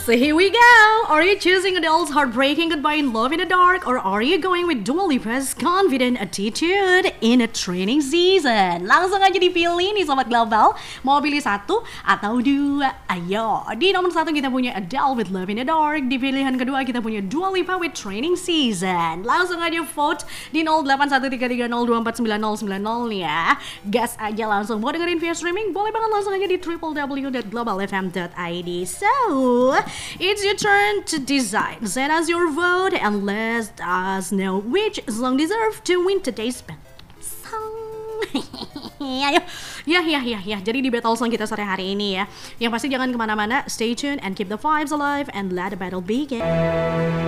So here we go. Are you choosing Adele's heartbreaking goodbye in Love in the Dark, or are you going with Dua Lipa's confident attitude in a training season? Langsung aja dipilih nih Sobat Global. Mau pilih satu atau dua? Ayo. Di nomor satu kita punya Adele with Love in the Dark. Di pilihan kedua kita punya Dua Lipa with Training Season. Langsung aja vote di 081330249090 nih ya. Gas aja langsung. Mau dengerin via streaming? Boleh banget langsung aja di www.globalfm.id. So, it's your turn to decide. Send us your vote and let us know which song deserve to win today's battle song. Ayo, ya. Jadi di battle song kita sore hari ini ya. Yang pasti jangan kemana-mana. Stay tuned and keep the vibes alive and let the battle begin.